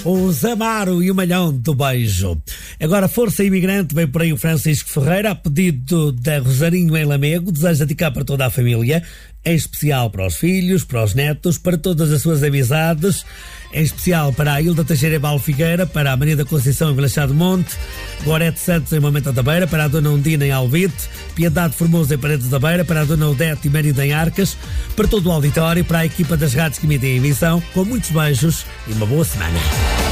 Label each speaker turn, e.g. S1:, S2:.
S1: Os Amaro e o Malhão do Beijo. Agora, Força Imigrante, vem por aí o Francisco Ferreira, a pedido da Rosarinho em Lamego, deseja dedicar para toda a família, em especial para os filhos, para os netos, para todas as suas amizades, em especial para a Hilda Teixeira e Paulo Figueira, para a Maria da Conceição em Vilachado Monte, Gorete Santos em Momento da Beira, para a Dona Undina em Alvite, Piedade Formoso em Paredes da Beira, para a Dona Odete e Marida em Arcas, para todo o auditório, para a equipa das rádios que emitem a emissão, com muitos beijos e uma boa semana.